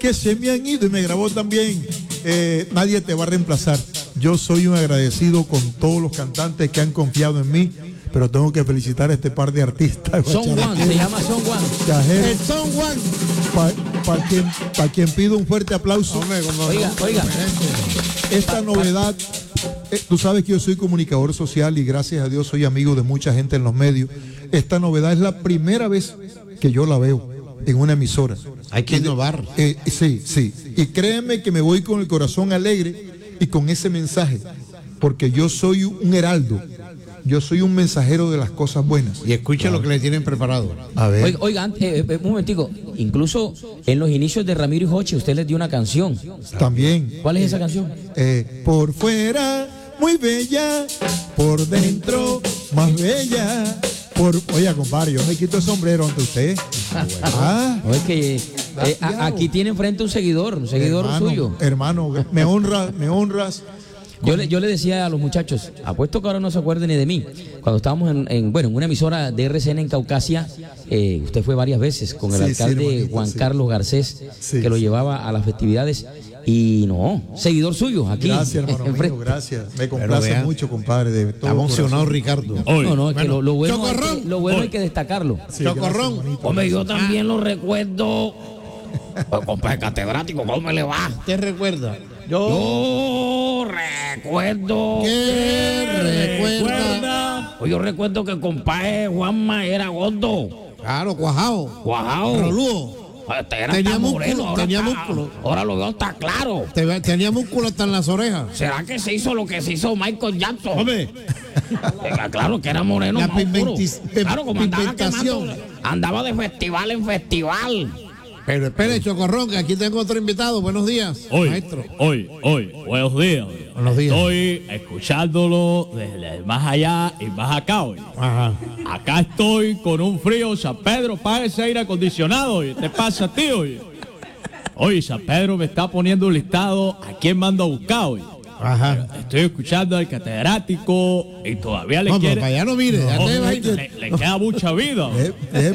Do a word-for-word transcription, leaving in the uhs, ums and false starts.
que se me han ido, y me grabó también eh, Nadie te va a reemplazar. Yo soy un agradecido con todos los cantantes que han confiado en mí, pero tengo que felicitar a este par de artistas. Son Juan, se llama Son Juan. El Son Juan. Para pa quien, pa quien pido un fuerte aplauso. Hombre, oiga, oiga. Esta novedad, eh, tú sabes que yo soy comunicador social y gracias a Dios soy amigo de mucha gente en los medios. Esta novedad es la primera vez que yo la veo en una emisora. Hay que innovar. Eh, sí, sí. Y créeme que me voy con el corazón alegre y con ese mensaje, porque yo soy un heraldo, yo soy un mensajero de las cosas buenas. Y escucha lo que le tienen preparado. A ver. Oiga, oiga eh, eh, un momentico, incluso en los inicios de Ramiro y Joche usted les dio una canción. También. ¿Cuál es esa canción? Eh, por fuera, muy bella, por dentro, más bella. Por, oiga, compadre, yo me quito el sombrero ante usted. Ah, No, es que eh, a, aquí tiene enfrente un seguidor, un seguidor hermano, suyo. Hermano, me honras, me honras. Yo le, yo le decía a los muchachos, apuesto que ahora no se acuerden ni de mí. Cuando estábamos en, en bueno, en una emisora de R C N en Caucasia, eh, usted fue varias veces con el Sí, alcalde sí, hermanito, Juan sí. Carlos Garcés, Sí, que lo sí. llevaba a las festividades. Y no, seguidor suyo aquí. Gracias, hermano enfrente. mío, gracias. Me Pero complace vea, mucho, compadre. De todo Está emocionado corazón. Ricardo. Hoy, No, no, es que Bueno, lo, lo bueno, hay Chocorrón. que, lo bueno hay que destacarlo. Sí, Chocorrón. gracias, hermanito. hombre, yo también lo recuerdo. Pues, compadre catedrático, ¿cómo me le va? ¿Te recuerda? Yo recuerdo. ¿Qué recuerda? Pues yo recuerdo que el compadre Juanma era gordo, Claro, cuajao. cuajao. Roludo. Este era Tenía hasta músculo, moreno, ahora tenía está- músculo. Ahora lo veo hasta claro. Te- Tenía músculo hasta en las orejas. ¿Será que se hizo lo que se hizo Michael Jackson? Hombre, Eh, Claro que era moreno, La más oscuro. pigmentis- Claro, como andaba pigmentación. quemando, andaba de festival en festival. pero espere, Chocorrón, que aquí tengo otro invitado. Buenos días, Hoy, maestro. hoy, hoy, buenos días. Buenos días. Estoy escuchándolo desde el más allá y más acá hoy. Ajá. Acá estoy con un frío, San Pedro, paga ese aire acondicionado. ¿Y te pasa a ti hoy? Oye, San Pedro me está poniendo un listado a quién mando a buscar hoy. Ajá. Estoy escuchando al catedrático y todavía le No, pero quiere... para allá no mire, ya te Hombre, va a le, ir. le queda mucha vida. Eh, eh,